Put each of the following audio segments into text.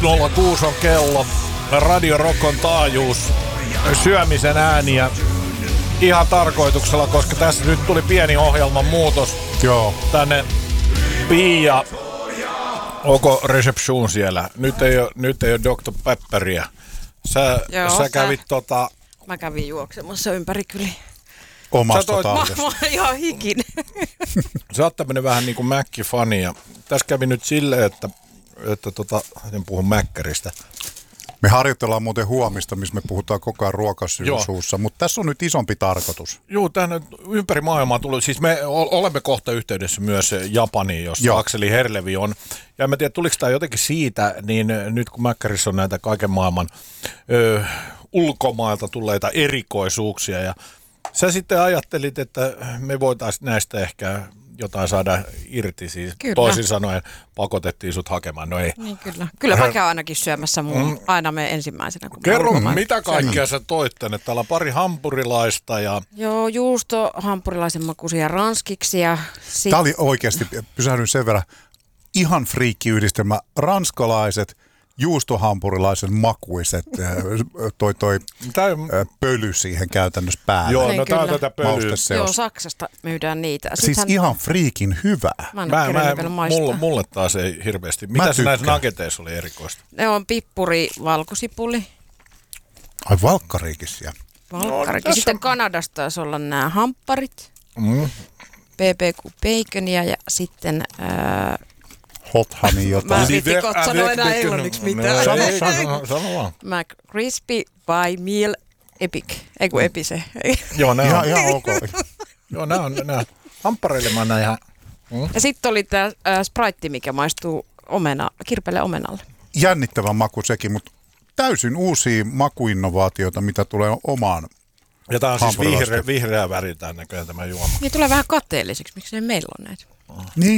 6.06 on kello. Radio Rock on taajuus. Syömisen ääniä. Ihan tarkoituksella, koska tässä nyt tuli pieni ohjelman muutos. Joo. Tänne Pia. Onko reception siellä? Nyt ei ole Dr. Pepperia. Sä kävit Mä kävin juoksemassa ympäri kyliä. Omasta tahdesta. Mä oon ihan hikinen. Sä oot tämmönen vähän niin kuin Mäkki-fani. Ja tässä kävi nyt silleen, että en puhu Mäkkäristä. Me harjoitellaan muuten huomista, missä me puhutaan koko ajan ruokasuussa, mutta tässä on nyt isompi tarkoitus. Joo, tänne ympäri maailmaa tulee. Siis me olemme kohta yhteydessä myös Japaniin, jossa Akseli Herlevi on. Ja en tiedä, tuliko tämä jotenkin siitä, niin nyt kun Mäkkärissä on näitä kaiken maailman ulkomailta tulleita erikoisuuksia. Ja sä sitten ajattelit, että me voitaisiin näistä ehkä jotain saada irti, siis kyllä. Toisin sanoen pakotettiin sut hakemaan, no ei. Niin kyllä mä käyn ainakin syömässä aina me ensimmäisenä. Kun kerro, mitä kaikkea sä toit tänne? Täällä on pari hampurilaista ja... Joo, juusto, hampurilaisen makuisia ranskiksi ja... Tää oli oikeasti, pysähdyin sen verran, ihan friikkiyhdistelmä, ranskalaiset, juustohampurilaisen makuiset, pöly siihen käytännössä päälle. Joo, no tää on tätä pölyä. Joo, Saksasta myydään niitä. Siis ihan friikin hyvää. Mulle taas ei hirveästi. Mitä se näissä nageteissa oli erikoista? Ne on pippuri, valkosipuli. Ai valkkariikisia. Valkkarikin. No, sitten Kanadasta taisi olla nämä hampparit. BBQ baconia ja sitten... Hot honey jotain. Mä viitti sanoa enää englanniksi mitään. Sano vaan. McCrispy by Meal Epic. Ei kun Epice. Joo, nää on ihan ok. Joo, nää hamppareille mä näin ihan... Ja sitten oli tää Sprite, mikä maistuu kirpelle omenalle. Jännittävä maku sekin, mutta täysin uusia makuinnovaatioita, mitä tulee omaan. Ja tää on siis vihreä väritään näköjään tämä juoma. Niin tulee vähän kateelliseksi, miksi meillä on näitä. Niin.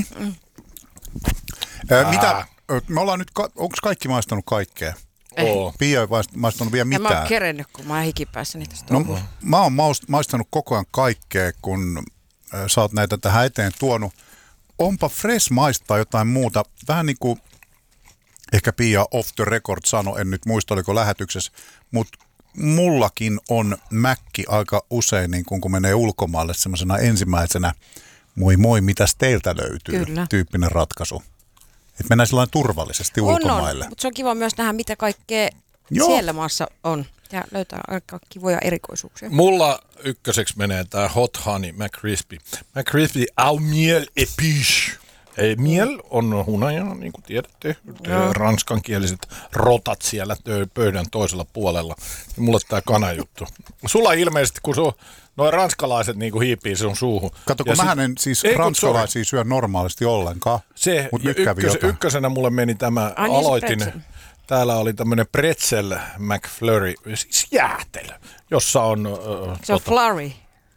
Mitä? Me ollaan nyt, onko kaikki maistanut kaikkea? Pia ei maistanut vielä mitään. Mä oon kerennyt, kun mä oon hikipäässä niitä. No, mä oon maistanut koko ajan kaikkea, kun sä oot näitä tähän eteen tuonut. Onpa fresh maistaa jotain muuta. Vähän niin kuin, ehkä Pia off the record sanoi, en nyt muista oliko lähetyksessä, mutta mullakin on mäkki aika usein, niin kun menee ulkomaalle semmoisena ensimmäisenä, moi, mitäs teiltä löytyy, tyyppinen ratkaisu. Että mennään sellainen turvallisesti ulkomaille. Mutta se on kiva myös nähdä, mitä kaikkea siellä maassa on. Ja löytää aika kivoja erikoisuuksia. Mulla ykköseksi menee tää Hot Honey McCrispy. McCrispy au miel épice. Miel on hunaja, niin kuin tiedätte. Ranskankieliset rotat siellä pöydän toisella puolella. Ja mulla on tää kanajuttu. Sulla ilmeisesti, kun noin ranskalaiset niin hiipii sun suuhun. Kato, kun mähän en siis ranskalaisia syö normaalisti ollenkaan. Mutta nyt kävi jotain. Ykkösenä mulle meni tämä, aloitin. Täällä oli tämmönen pretzel McFlurry, siis jäätelö, jossa on... se on flurry.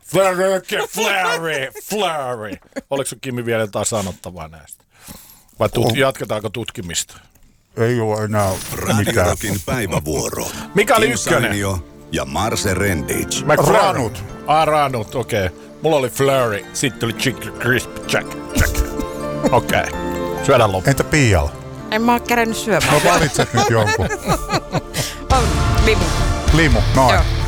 Flurry. Oliko sun Kimi vielä jotain sanottavaa näistä? Vai jatketaanko tutkimista? Ei ole enää mitään. Rockin päivävuoro. Mikä oli ykkönen? Ja Marse Rendage. Ranut. Ranut, okei. Okay. Mulla oli flurry, sitten tuli chicken crisp, check. Okei. Syödään loppuun. Entä Pialla? En mä oo kerennyt syömään. No valitset nyt jonkun. Limu. Noin.